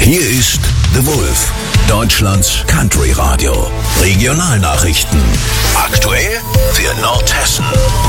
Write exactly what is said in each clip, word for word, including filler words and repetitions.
Hier ist The Wolf, Deutschlands Country Radio. Regionalnachrichten. Aktuell für Nordhessen.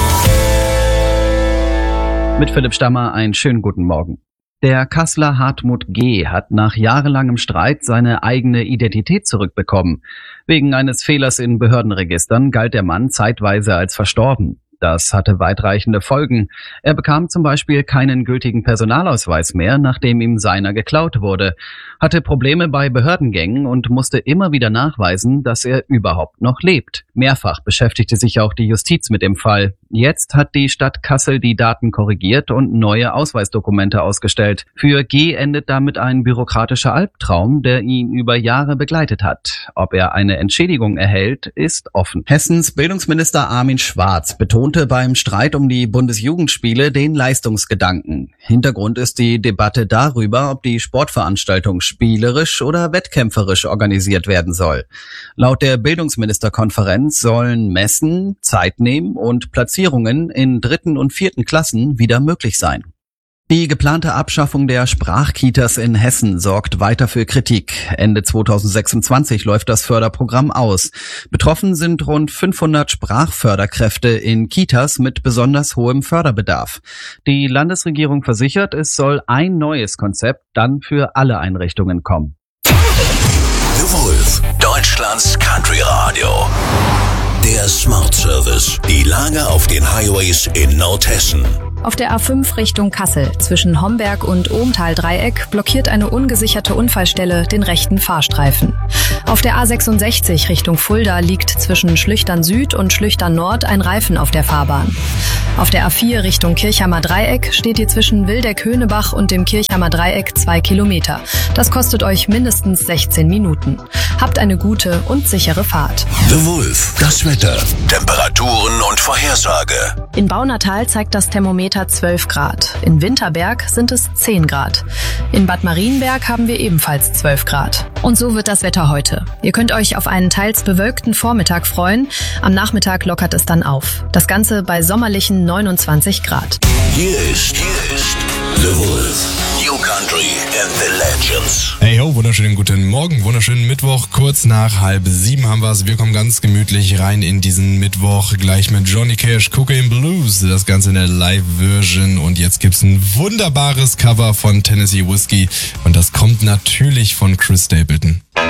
Mit Philipp Stammer einen schönen guten Morgen. Der Kasseler Hartmut G. hat nach jahrelangem Streit seine eigene Identität zurückbekommen. Wegen eines Fehlers in Behördenregistern galt der Mann zeitweise als verstorben. Das hatte weitreichende Folgen. Er bekam zum Beispiel keinen gültigen Personalausweis mehr, nachdem ihm seiner geklaut wurde, hatte Probleme bei Behördengängen und musste immer wieder nachweisen, dass er überhaupt noch lebt. Mehrfach beschäftigte sich auch die Justiz mit dem Fall. Jetzt hat die Stadt Kassel die Daten korrigiert und neue Ausweisdokumente ausgestellt. Für G. endet damit ein bürokratischer Albtraum, der ihn über Jahre begleitet hat. Ob er eine Entschädigung erhält, ist offen. Hessens Bildungsminister Armin Schwarz betonte beim Streit um die Bundesjugendspiele den Leistungsgedanken. Hintergrund ist die Debatte darüber, ob die Sportveranstaltung spielerisch oder wettkämpferisch organisiert werden soll. Laut der Bildungsministerkonferenz sollen Messen, Zeitnehmen und Platzierungen in dritten und vierten Klassen wieder möglich sein. Die geplante Abschaffung der Sprachkitas in Hessen sorgt weiter für Kritik. Ende zweitausendsechsundzwanzig läuft das Förderprogramm aus. Betroffen sind rund fünfhundert Sprachförderkräfte in Kitas mit besonders hohem Förderbedarf. Die Landesregierung versichert, es soll ein neues Konzept dann für alle Einrichtungen kommen. The Wolf, Deutschlands Country Radio. Der Smart Service. Die Lage auf den Highways in Nordhessen. Auf der A fünf Richtung Kassel zwischen Homberg und Ohmtal-Dreieck blockiert eine ungesicherte Unfallstelle den rechten Fahrstreifen. Auf der A sechsundsechzig Richtung Fulda liegt zwischen Schlüchtern Süd und Schlüchtern Nord ein Reifen auf der Fahrbahn. Auf der A vier Richtung Kirchheimer Dreieck steht ihr zwischen Wildeck-Höhnebach und dem Kirchheimer Dreieck zwei Kilometer. Das kostet euch mindestens sechzehn Minuten. Habt eine gute und sichere Fahrt. The Wolf, das Wetter, Temperaturen und Vorhersage. In Baunatal zeigt das Thermometer zwölf Grad. In Winterberg sind es zehn Grad. In Bad Marienberg haben wir ebenfalls zwölf Grad. Und so wird das Wetter heute. Ihr könnt euch auf einen teils bewölkten Vormittag freuen. Am Nachmittag lockert es dann auf. Das Ganze bei sommerlichen neunundzwanzig Grad. Hier ist, hier ist The Wolf. New Country and the Legends. Hey ho, wunderschönen guten Morgen, wunderschönen Mittwoch, kurz nach halb sieben haben wir es. Wir kommen ganz gemütlich rein in diesen Mittwoch, gleich mit Johnny Cash, Cocaine Blues, das Ganze in der Live-Version und jetzt gibt's ein wunderbares Cover von Tennessee Whiskey und das kommt natürlich von Chris Stapleton.